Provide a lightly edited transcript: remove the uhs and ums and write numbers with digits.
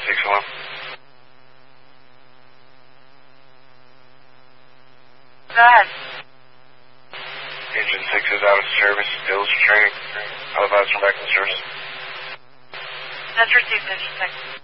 6, hello. Go ahead. Engine 6 is out of service. Bills for training. I'll advise from back in service. That's received, Engine 6.